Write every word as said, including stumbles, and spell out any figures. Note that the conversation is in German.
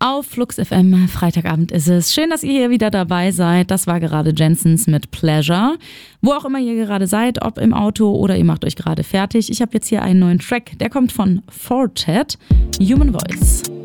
Auf Flux F M, Freitagabend ist es. Schön, dass ihr hier wieder dabei seid. Das war gerade Jensens mit Pleasure. Wo auch immer ihr gerade seid, ob im Auto oder ihr macht euch gerade fertig. Ich habe jetzt hier einen neuen Track, der kommt von Fortet, Human Voice.